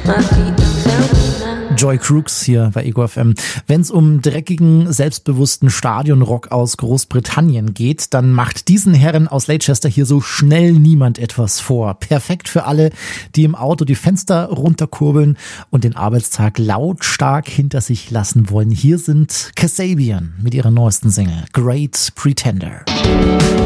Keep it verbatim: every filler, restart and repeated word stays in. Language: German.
Joy Crooks hier bei Ego F M. Wenn es um dreckigen, selbstbewussten Stadionrock aus Großbritannien geht, dann macht diesen Herren aus Leicester hier so schnell niemand etwas vor. Perfekt für alle, die im Auto die Fenster runterkurbeln und den Arbeitstag lautstark hinter sich lassen wollen. Hier sind Kasabian mit ihrer neuesten Single Great Pretender.